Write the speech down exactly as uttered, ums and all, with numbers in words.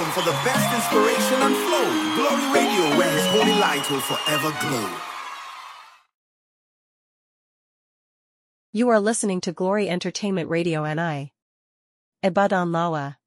for the best inspiration and flow. Glory Radio, where His holy light will forever glow. You are listening to Glory Entertainment Radio N I. Ibadan Lawa.